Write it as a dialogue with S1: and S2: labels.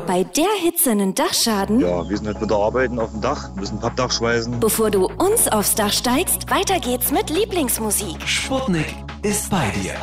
S1: bei der Hitze einen Dachschaden?
S2: Ja, wir sind halt wieder arbeiten auf dem Dach, müssen Pappdach schweißen.
S1: Bevor du uns aufs Dach steigst, weiter geht's mit Lieblingsmusik.
S3: Sputnik ist bei dir.